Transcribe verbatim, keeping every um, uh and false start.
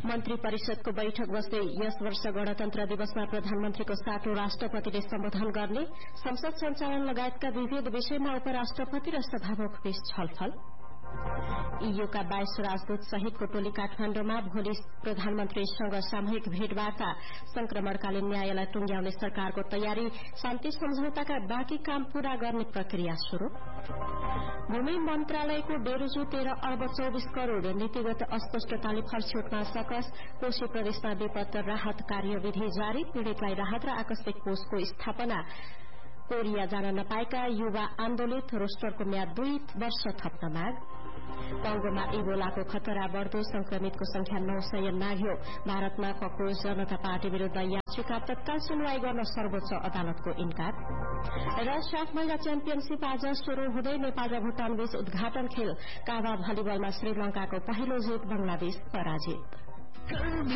मन्त्री परिषदको बैठक बस्दै यस वर्ष गणतन्त्र दिवसमा प्रधानमन्त्रीको साटो राष्ट्रपतिले सम्बोधन गर्ने, संसद सञ्चालन लगायतका विविध विषयमा उपराष्ट्रपति र सभामुख बीच छलफल। ईयूका बाइस राजदूत सहितको टोली काठमाण्डुमा भोलि प्रधानमन्त्रीसँग सामूहिक भेटवार्ता। संक्रमणकालीन न्यायलाई टुंग्याउने सरकारको तयारी, शान्ति सम्झौताका बाँकी काम पूरा गर्ने प्रक्रिया शुरू। भूमि मन्त्रालयको डेरुजु तेह्र अर्ब चौबिस करोड़ नीतिगत अस्पष्टताले फलछुटमा सकस। कोशी प्रदेशमा विपद राहत कार्यविधि जारी, पीड़ितलाई राहत र आकस्मिक कोषको स्थापना। कोरिया जान नपाएका युवा आन्दोलित, रोस्टरको म्याद दुई वर्ष थप्न माग। कंगोमा इबोलाको खतरा बढ़दो, संक्रमितको संख्या नौ सय नाघ्यो। भारतमा कक्रोच जनता पार्टी विरूद्ध याचिका तत्काल सुनवाई गर्न सर्वोच्च अदालतको इन्कार। र साफ महिला च्याम्पियनशीप आज शुरू हुँदै नेपाल र भूटान बीच उद्घाटन खेल। काभा भलिबलमा श्रीलंकाको पहिलो जित, बंगलादेश पराजित।